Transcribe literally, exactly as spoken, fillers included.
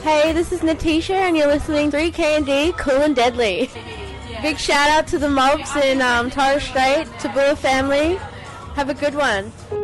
Hey, this is Natisha, and you're listening to three K and D, Cool and Deadly. Yeah. Big shout out to the mobs in um, Torres Strait, Tabula family. Have a good one.